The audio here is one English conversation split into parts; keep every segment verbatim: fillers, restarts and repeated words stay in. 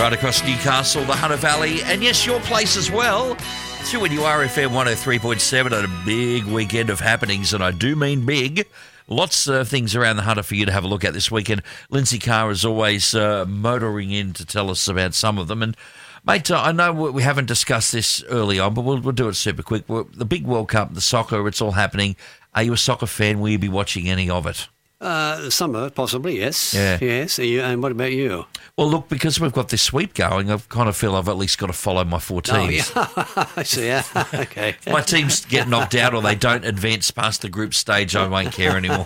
right across Newcastle, the Hunter Valley, and yes, your place as well. two N U R F M one oh three point seven on a big weekend of happenings, and I do mean big. Lots of things around the Hunter for you to have a look at this weekend. Lindsay Carr is always uh, motoring in to tell us about some of them. And, mate, uh, I know we haven't discussed this early on, but we'll, we'll do it super quick. We're, the big World Cup, the soccer, it's all happening. Are you a soccer fan? Will you be watching any of it? Uh, some of it, possibly, yes. Yeah. Yes. Are you, and what about you? Well, look, because we've got this sweep going, I kind of feel I've at least got to follow my four teams. Oh, yeah. I see, yeah. Okay. If my teams get knocked out or they don't advance past the group stage, I won't care anymore.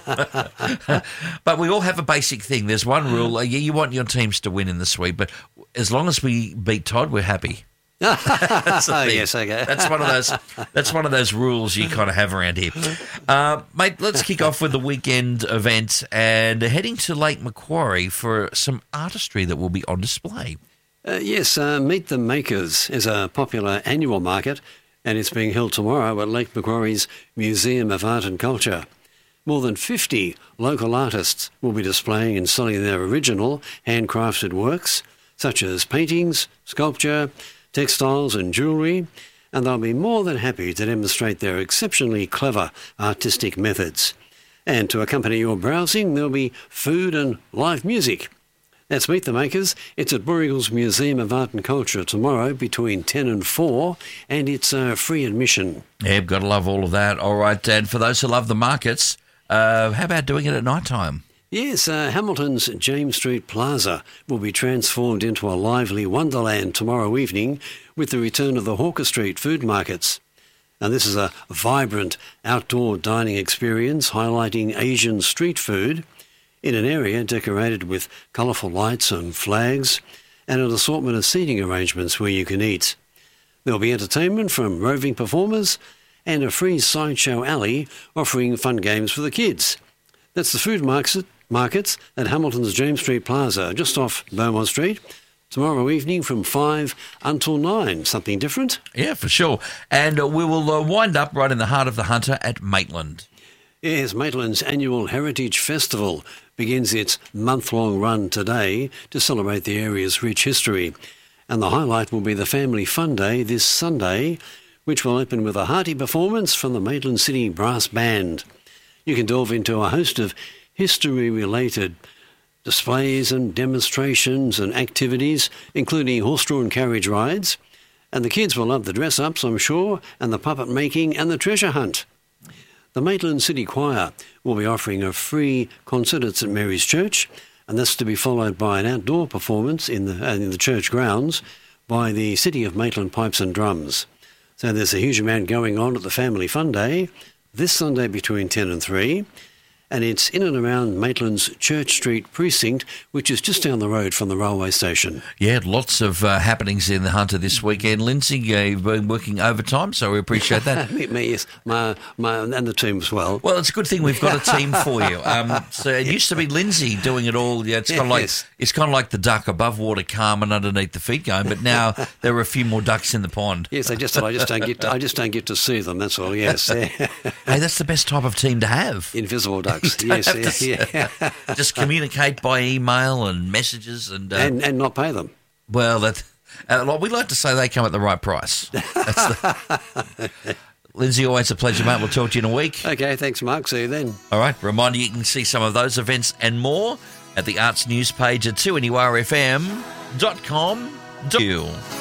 But we all have a basic thing. There's one rule. Yeah, you want your teams to win in the sweep, but as long as we beat Todd, we're happy. That's the Oh, thing. yes, okay. That's one of those. That's one of those rules you kind of have around here, uh, mate. Let's kick off with the weekend event and heading to Lake Macquarie for some artistry that will be on display. Uh, yes, uh, Meet the Makers is a popular annual market, and it's being held tomorrow at Lake Macquarie's Museum of Art and Culture. More than fifty local artists will be displaying and selling their original handcrafted works, such as paintings, sculpture, textiles and jewellery, and they'll be more than happy to demonstrate their exceptionally clever artistic methods. And to accompany your browsing, there'll be food and live music. Let's Meet the Makers. It's at Warrigal's Museum of Art and Culture tomorrow between ten and four, and it's uh, free admission. Yeah, got to love all of that. All right, and for those who love the markets, uh, how about doing it at night time? Yes, uh, Hamilton's James Street Plaza will be transformed into a lively wonderland tomorrow evening with the return of the Hawker Street food markets. And this is a vibrant outdoor dining experience highlighting Asian street food in an area decorated with colourful lights and flags and an assortment of seating arrangements where you can eat. There'll be entertainment from roving performers and a free sideshow alley offering fun games for the kids. That's the food market. Markets at Hamilton's James Street Plaza, just off Beaumont Street, tomorrow evening from five until nine. Something different? Yeah, for sure. And uh, we will uh, wind up right in the heart of the Hunter at Maitland. Yes, Maitland's annual Heritage Festival begins its month-long run today to celebrate the area's rich history. And the highlight will be the Family Fun Day this Sunday, which will open with a hearty performance from the Maitland City Brass Band. You can delve into a host of history-related displays and demonstrations and activities, including horse-drawn carriage rides. And the kids will love the dress-ups, I'm sure, and the puppet making and the treasure hunt. The Maitland City Choir will be offering a free concert at St Mary's Church, and that's to be followed by an outdoor performance in the, uh, in the church grounds by the City of Maitland Pipes and Drums. So there's a huge amount going on at the Family Fun Day this Sunday between ten and three. And it's in and around Maitland's Church Street precinct, which is just down the road from the railway station. Yeah, lots of uh, happenings in the Hunter this weekend. Lindsay, uh, you've been working overtime, so we appreciate that. me, me, yes, my, my, and the team as well. Well, it's a good thing we've got a team for you. Um, so it used to be Lindsay doing it all. Yeah, it's kind of like Yes. it's kind of like the duck above water, calm and underneath the feet going. But now there are a few more ducks in the pond. Yes, I just I just don't get to, I just don't get to see them. That's all. Yes, Hey, that's the best type of team to have. invisible ducks. Don't Yes, have yes, to- yeah, Just communicate by email and messages, and uh, and and not pay them. well, that uh, like we like to say they come at the right price. That's the, Lindsay, always a pleasure, mate. We'll talk to you in a week. Okay, thanks, Mark. See you then. All right. Reminder: you can see some of those events and more at the Arts News page at two N U R F M dot com dot au.